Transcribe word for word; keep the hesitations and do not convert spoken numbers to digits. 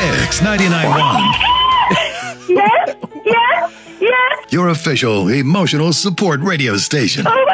Kicks ninety-nine point one. Yes, yes, yes. Your official emotional support radio station. Oh